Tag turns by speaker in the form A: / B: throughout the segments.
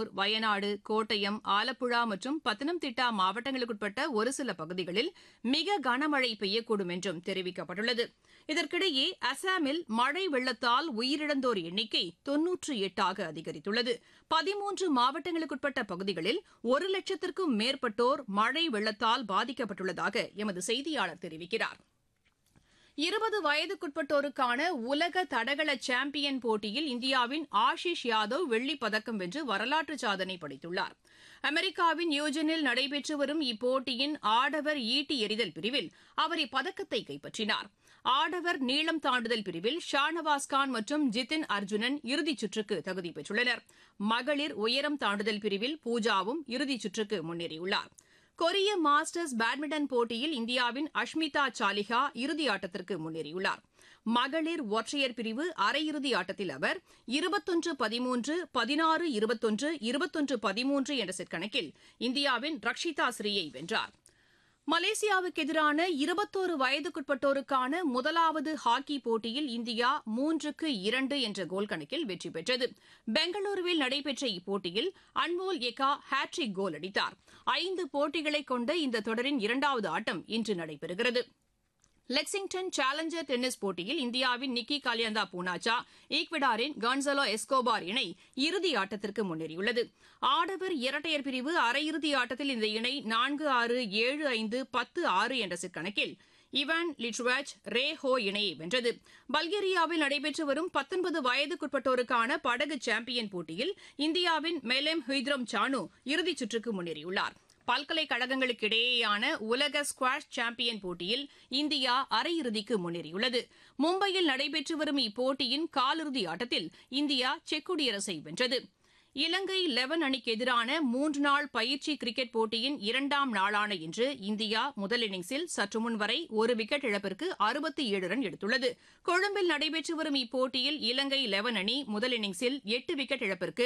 A: கண்ணூர், வயநாடு, கோட்டயம், ஆலப்புழா மற்றும் பத்தனம்திட்டா மாவட்டங்களுக்குட்பட்ட ஒரு சில பகுதிகளில் மிக கனமழை பெய்யக்கூடும் என்றும் தெரிவிக்கப்பட்டுள்ளது. இதற்கிடையே அசாமில் மழை வெள்ளத்தால் உயிரிழந்தோர் எண்ணிக்கை 98 அதிகரித்துள்ளது. 13 மாவட்டங்களுக்குட்பட்ட பகுதிகளில் 1,00,000க்கும் மேற்பட்டோர் மழை வெள்ளத்தால் பாதிக்கப்பட்டுள்ளதாக எமது செய்தியாளர் தெரிவிக்கிறார். 20 வயதுக்குட்பட்டோருக்கான உலக தடகள சாம்பியன் போட்டியில் இந்தியாவின் ஆஷிஷ் யாதவ் வெள்ளிப் பதக்கம் வென்று வரலாற்று சாதனை படைத்துள்ளார். அமெரிக்காவின் நியூஜனில் நடைபெற்று வரும் இப்போட்டியின் ஆடவர் ஈட்டி எறிதல் பிரிவில் அவர் இப்பதக்கத்தை கைப்பற்றினார். ஆடவர் நீளம் தாண்டுதல் பிரிவில் ஷாநவாஸ்கான் மற்றும் ஜிதின் அர்ஜுனன் இறுதிச் சுற்றுக்கு தகுதி பெற்றுள்ளனர். மகளிர் உயரம் தாண்டுதல் பிரிவில் பூஜாவும் இறுதிச் சுற்றுக்கு முன்னேறியுள்ளார். கொரிய மாஸ்டர்ஸ் பேட்மிண்டன் போட்டியில் இந்தியாவின் அஷ்மிதா சாலிஹா இறுதியாட்டத்திற்கு முன்னேறியுள்ளார். மகளிர் ஒற்றையர் பிரிவு அரையிறுதி ஆட்டத்தில் அவர் 21-13, 16-21, 21-13 என்ற செட் கணக்கில் இந்தியாவின் ரக்ஷிதா ஸ்ரீயை வென்றார். மலேசியாவுக்கு எதிரான 21 வயதுக்குட்பட்டோருக்கான முதலாவது ஹாக்கி போட்டியில் இந்தியா 3-2 என்ற கோல் கணக்கில் வெற்றி பெற்றது. பெங்களூருவில் நடைபெற்ற இப்போட்டியில் அன்மோல் எக்கா ஹாட்ரிக் கோல் அடித்தார். 5 போட்டிகளை கொண்ட இந்த தொடரின் இரண்டாவது ஆட்டம் இன்று நடைபெறுகிறது. லெக்சிங்டன் சேலஞ்சர் டென்னிஸ் போட்டியில் இந்தியாவின் நிக்கி காலியந்தா பூனாச்சா, ஈக்வடாரின் கான்சலோ எஸ்கோபார் இணை இறுதி ஆட்டத்திற்கு முன்னேறியுள்ளது. ஆடவர் இரட்டையர் பிரிவு அரையிறுதி ஆட்டத்தில் இந்த இணை 4-6, 7-5, 10-6 என்ற செட் கணக்கில் இவான் லிட்வாச் ரே ஹோ இணையை வென்றது. பல்கேரியாவில் நடைபெற்று வரும் 19 வயதுக்குட்பட்டோருக்கான படகு சாம்பியன் போட்டியில் இந்தியாவின் மெலேம் ஹுய்த்ரம் சானு இறுதிச் சுற்றுக்கு முன்னேறியுள்ளார். பல்கலைக்கழகங்களுக்கிடையேயான உலக ஸ்குவாஷ் சாம்பியன் போட்டியில் இந்தியா அரையிறுதிக்கு முன்னேறியுள்ளது. மும்பையில் நடைபெற்று வரும் இப்போட்டியின் காலிறுதி ஆட்டத்தில் இந்தியா செக் குடியரசை வென்றது. இலங்கை 11 அணிக்கு எதிரான 3 நாள் பயிற்சி கிரிக்கெட் போட்டியின் 2ஆம் நாளான இன்று இந்தியா முதல் இன்னிங்ஸில் சற்றுமுன் வரை 1 விக்கெட் இழப்பிற்கு 67 ரன் எடுத்துள்ளது. கொழும்பில் நடைபெற்று வரும் இப்போட்டியில் இலங்கை 11 அணி முதல் இன்னிங்ஸில் 8 விக்கெட் இழப்பிற்கு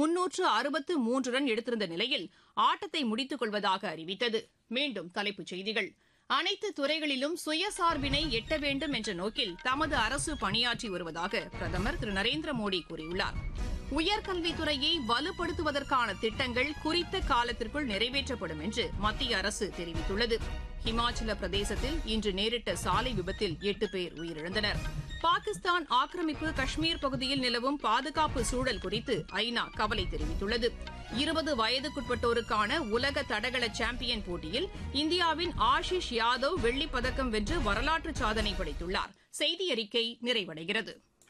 A: 363 ரன் எடுத்திருந்த நிலையில் ஆட்டத்தை முடித்துக் கொள்வதாக அறிவித்தது. மீண்டும் தலைப்புச் செய்திகள். அனைத்து துறைகளிலும் சுயசார்பினை எட்ட வேண்டும் என்ற நோக்கில் தமது அரசு பணியாற்றி வருவதாக பிரதமர் திரு நரேந்திர மோடி கூறியுள்ளார். உயர்கல்வித்துறையை வலுப்படுத்துவதற்கான திட்டங்கள் குறித்த காலத்திற்குள் நிறைவேற்றப்படும் என்று மத்திய அரசு தெரிவித்துள்ளது. ஹிமாச்சல பிரதேசத்தில் இன்று நேரிட்ட சாலை விபத்தில் 8 பேர் உயிரிழந்தனர். பாகிஸ்தான் ஆக்கிரமிப்பு காஷ்மீர் பகுதியில் நிலவும் பாதுகாப்பு சூழல் குறித்து ஐநா கவலை தெரிவித்துள்ளது. 20 வயதுக்குட்பட்டோருக்கான உலக தடகள சாம்பியன் போட்டியில் இந்தியாவின் ஆஷிஷ் யாதவ் வெள்ளிப் பதக்கம் வென்று வரலாற்று சாதனை படைத்துள்ளார். செய்தி அறிக்கை நிறைவடைகிறது.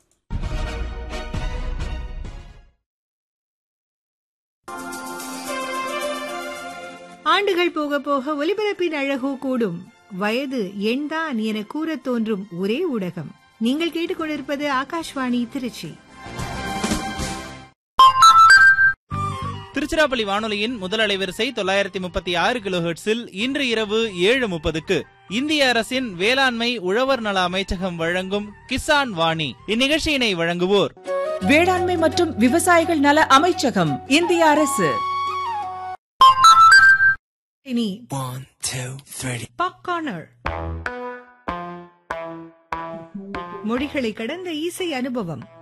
B: ஆண்டுகள் போக போக ஒலிபரப்பின் அழகோ கூடும். வயது எண்தான் என கூறத் தோன்றும் ஒரே ஊடகம். நீங்கள் கேட்டுக்கொண்டிருப்பது ஆகாஷ்வாணி திருச்சி.
C: திருச்சிராப்பள்ளி வானொலியின் முதல் அலைவரிசை 936 கிலோஹெர்ட்ஸில் இன்று இரவு 7:30க்கு இந்திய அரசின் வேளாண்மை உழவர் நல அமைச்சகம் வழங்கும் கிசான் வாணி. இந்நிகழ்ச்சியினை வழங்குவோர்
D: வேளாண்மை மற்றும் விவசாயிகள் நல அமைச்சகம், இந்திய அரசு.
B: இனி
E: 1, 2, 3
B: பாப் கார்னர். மொழிகளை கடந்த இசை அனுபவம்.